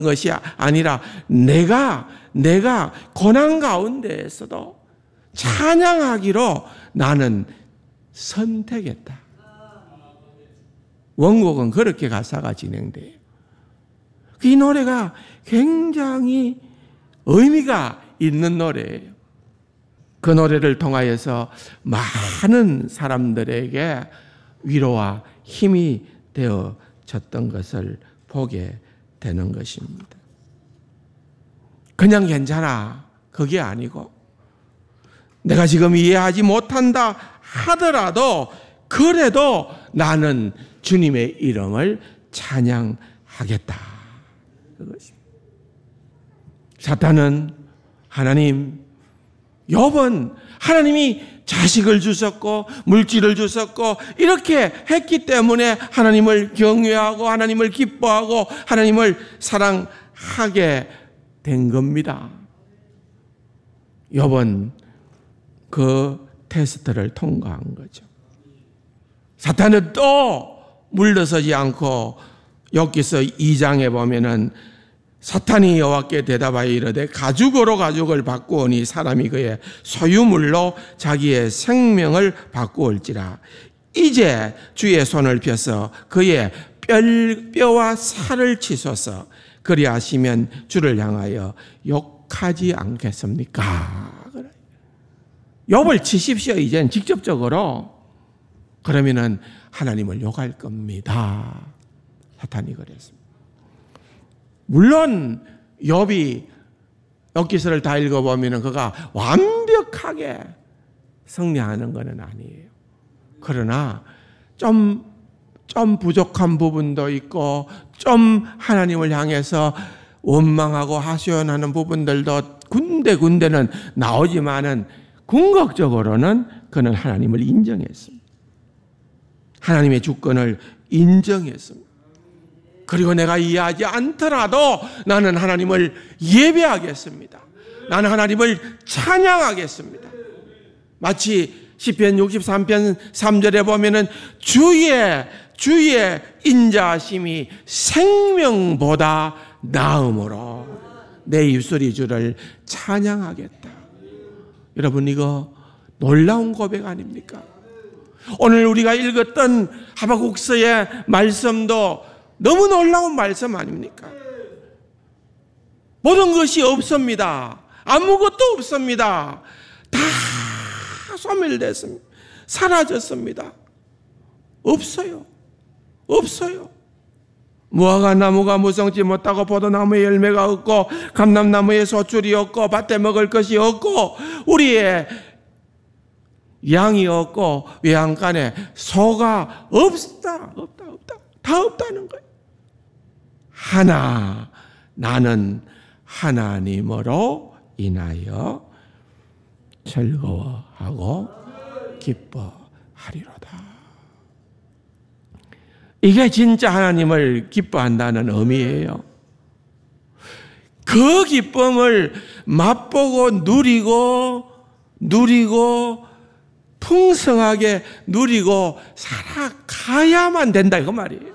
것이 아니라 내가 고난 가운데에서도 찬양하기로 나는 선택했다. 원곡은 그렇게 가사가 진행돼요. 이 노래가 굉장히 의미가 있는 노래예요. 그 노래를 통하여서 많은 사람들에게 위로와 힘이 되어졌던 것을 보게 되는 것입니다. 그냥 괜찮아. 그게 아니고 내가 지금 이해하지 못한다 하더라도 그래도 나는 주님의 이름을 찬양하겠다. 그것입니다. 사탄은 욥은 하나님이 자식을 주셨고 물질을 주셨고 이렇게 했기 때문에 하나님을 경외하고 하나님을 기뻐하고 하나님을 사랑하게 된 겁니다. 욥은 그 테스트를 통과한 거죠. 사탄은 또 물러서지 않고 욥기서 2장에 보면은 사탄이 여호와께 대답하여 이르되 가죽으로 가죽을 바꾸오니 사람이 그의 소유물로 자기의 생명을 바꾸올지라. 이제 주의 손을 펴서 그의 뼈와 살을 치소서. 그리하시면 주를 향하여 욕하지 않겠습니까? 욥을 치십시오. 이젠 직접적으로. 그러면은 하나님을 욕할 겁니다. 사탄이 그랬습니다. 물론 욥이 욥기서를 다 읽어보면 그가 완벽하게 승리하는 것은 아니에요. 그러나 좀 부족한 부분도 있고 좀 하나님을 향해서 원망하고 하소연하는 부분들도 군데군데는 나오지만은 궁극적으로는 그는 하나님을 인정했습니다. 하나님의 주권을 인정했습니다. 그리고 내가 이해하지 않더라도 나는 하나님을 예배하겠습니다. 나는 하나님을 찬양하겠습니다. 마치 시편 63편 3절에 보면은 주의 인자하심이 생명보다 나음으로 내 입술이 주를 찬양하겠다. 여러분, 이거 놀라운 고백 아닙니까? 오늘 우리가 읽었던 하박국서의 말씀도 너무 놀라운 말씀 아닙니까? 모든 것이 없습니다. 아무것도 없습니다. 다 소멸됐습니다. 사라졌습니다. 없어요. 무화과 나무가 무성치 못하고 포도나무에 열매가 없고 감람나무에 소출이 없고 밭에 먹을 것이 없고 우리의 양이 없고 외양간에 소가 없다. 다 없다는 거예요. 나는 하나님으로 인하여 즐거워하고 기뻐하리로다. 이게 진짜 하나님을 기뻐한다는 의미예요. 그 기쁨을 맛보고 누리고 풍성하게 누리고 살아가야만 된다 이거 말이에요.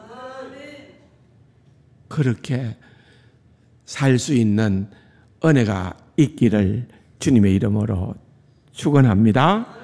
그렇게 살 수 있는 은혜가 있기를 주님의 이름으로 축원합니다.